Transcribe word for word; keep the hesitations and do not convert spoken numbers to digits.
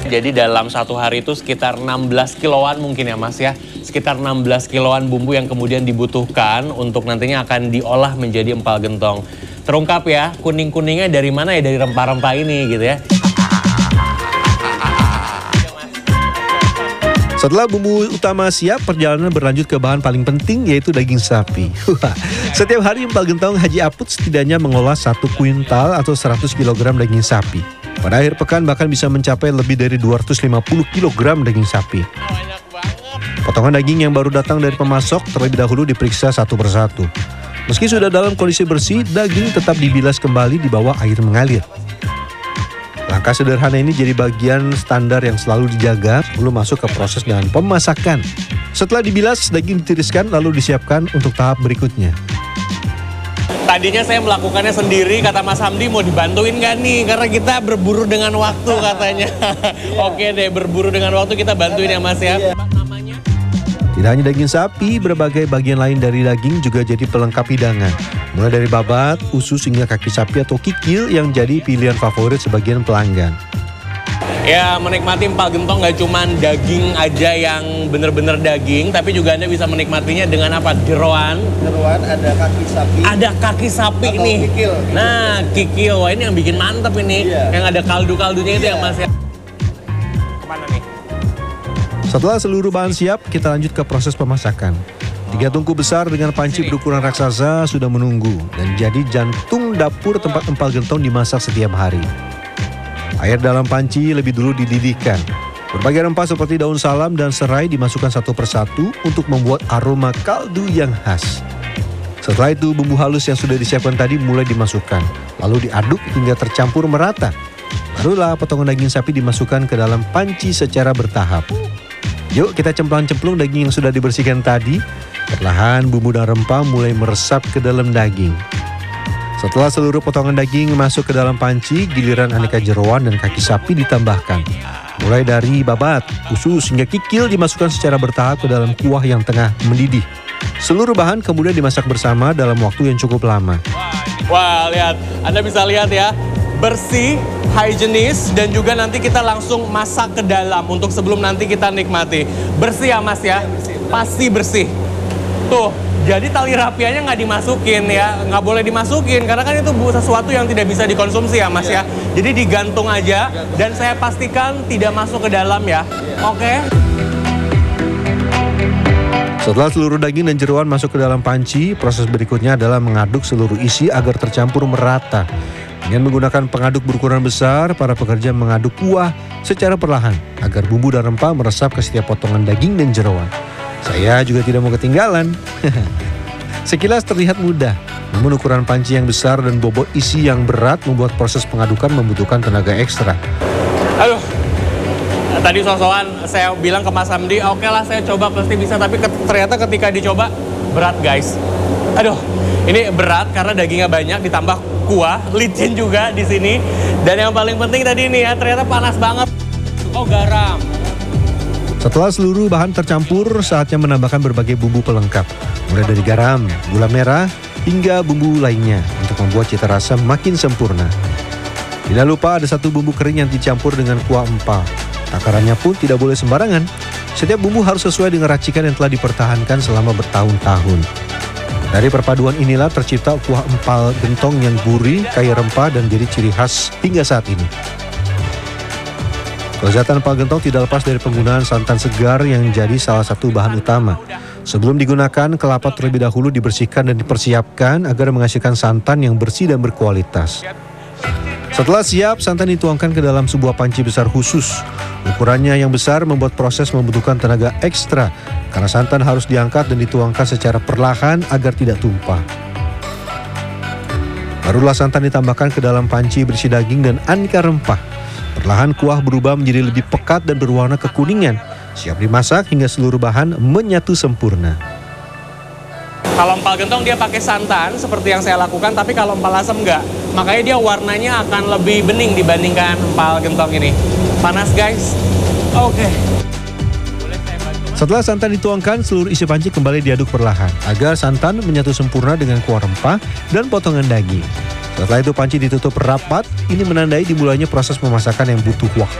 Jadi dalam satu hari itu sekitar enam belas kiloan mungkin ya Mas ya. Sekitar enam belas kiloan bumbu yang kemudian dibutuhkan untuk nantinya akan diolah menjadi empal gentong. Terungkap ya, kuning-kuningnya dari mana ya, dari rempah-rempah ini gitu ya. Setelah bumbu utama siap, perjalanan berlanjut ke bahan paling penting yaitu daging sapi. Setiap hari empal gentong Haji Aput setidaknya mengolah satu kuintal atau seratus kilogram daging sapi. Pada akhir pekan bahkan bisa mencapai lebih dari dua ratus lima puluh kilogram daging sapi. Potongan daging yang baru datang dari pemasok terlebih dahulu diperiksa satu persatu. Meski sudah dalam kondisi bersih, daging tetap dibilas kembali di bawah air mengalir. Langkah sederhana ini jadi bagian standar yang selalu dijaga sebelum masuk ke proses dengan pemasakan. Setelah dibilas, daging ditiriskan lalu disiapkan untuk tahap berikutnya. Tadinya saya melakukannya sendiri, kata Mas Hamdi mau dibantuin nggak nih? Karena kita berburu dengan waktu katanya. Oke deh, berburu dengan waktu kita bantuin ya Mas ya. Tidak hanya daging sapi, berbagai bagian lain dari daging juga jadi pelengkap hidangan. Mulai dari babat, usus hingga kaki sapi atau kikil yang jadi pilihan favorit sebagian pelanggan. Ya, menikmati empal gentong nggak cuma daging aja yang bener-bener daging, tapi juga Anda bisa menikmatinya dengan apa? Jeroan. Jeroan, ada kaki sapi. Ada kaki sapi atau nih. Kikil, kikil. Nah, kikil. Wah, ini yang bikin mantep ini. Iya. Yang ada kaldu-kaldunya itu Iya. ya Mas ya. Kemana nih? Setelah seluruh bahan siap, kita lanjut ke proses pemasakan. Tiga tungku besar dengan panci berukuran raksasa sudah menunggu dan jadi jantung dapur tempat empal gentong dimasak setiap hari. Air dalam panci lebih dulu dididihkan. Berbagai rempah seperti daun salam dan serai dimasukkan satu persatu untuk membuat aroma kaldu yang khas. Setelah itu bumbu halus yang sudah disiapkan tadi mulai dimasukkan, lalu diaduk hingga tercampur merata. Barulah potongan daging sapi dimasukkan ke dalam panci secara bertahap. Yuk kita cemplang-cemplung daging yang sudah dibersihkan tadi. Perlahan bumbu dan rempah mulai meresap ke dalam daging. Setelah seluruh potongan daging masuk ke dalam panci, giliran aneka jeroan dan kaki sapi ditambahkan. Mulai dari babat, usus hingga kikil dimasukkan secara bertahap ke dalam kuah yang tengah mendidih. Seluruh bahan kemudian dimasak bersama dalam waktu yang cukup lama. Wah, lihat. Anda bisa lihat ya. Bersih, higienis, dan juga nanti kita langsung masak ke dalam untuk sebelum nanti kita nikmati. Bersih ya Mas ya? Pasti bersih. Tuh, jadi tali rapianya nggak dimasukin ya, nggak boleh dimasukin karena kan itu sesuatu yang tidak bisa dikonsumsi ya Mas ya. Jadi digantung aja dan saya pastikan tidak masuk ke dalam ya. Oke. Setelah seluruh daging dan jeroan masuk ke dalam panci, proses berikutnya adalah mengaduk seluruh isi agar tercampur merata. Dengan menggunakan pengaduk berukuran besar, para pekerja mengaduk kuah secara perlahan agar bumbu dan rempah meresap ke setiap potongan daging dan jeroan. Saya juga tidak mau ketinggalan. Sekilas terlihat mudah, namun ukuran panci yang besar dan bobot isi yang berat membuat proses pengadukan membutuhkan tenaga ekstra. Aduh, tadi sosokan saya bilang ke Mas Hamdi, oke lah saya coba pasti bisa, tapi ternyata ketika dicoba berat guys. Aduh, ini berat karena dagingnya banyak ditambah kuah, licin juga di sini. Dan yang paling penting tadi ini ya, ternyata panas banget. Oh, garam. Setelah seluruh bahan tercampur, saatnya menambahkan berbagai bumbu pelengkap. Mulai dari garam, gula merah, hingga bumbu lainnya untuk membuat cita rasa makin sempurna. Tidak lupa ada satu bumbu kering yang dicampur dengan kuah empal. Takarannya pun tidak boleh sembarangan. Setiap bumbu harus sesuai dengan racikan yang telah dipertahankan selama bertahun-tahun. Dari perpaduan inilah tercipta kuah empal gentong yang gurih, kaya rempah, dan jadi ciri khas hingga saat ini. Kelezatan empal gentong tidak lepas dari penggunaan santan segar yang jadi salah satu bahan utama. Sebelum digunakan, kelapa terlebih dahulu dibersihkan dan dipersiapkan agar menghasilkan santan yang bersih dan berkualitas. Setelah siap, santan dituangkan ke dalam sebuah panci besar khusus. Ukurannya yang besar membuat proses membutuhkan tenaga ekstra, karena santan harus diangkat dan dituangkan secara perlahan agar tidak tumpah. Barulah santan ditambahkan ke dalam panci berisi daging dan aneka rempah. Perlahan kuah berubah menjadi lebih pekat dan berwarna kekuningan. Siap dimasak hingga seluruh bahan menyatu sempurna. Kalau empal gentong dia pakai santan seperti yang saya lakukan, tapi kalau empal asam enggak. Makanya dia warnanya akan lebih bening dibandingkan empal gentong ini. Panas guys. Oke. Okay. Setelah santan dituangkan, seluruh isi panci kembali diaduk perlahan agar santan menyatu sempurna dengan kuah rempah dan potongan daging. Setelah itu panci ditutup rapat, ini menandai dimulainya proses pemasakan yang butuh waktu.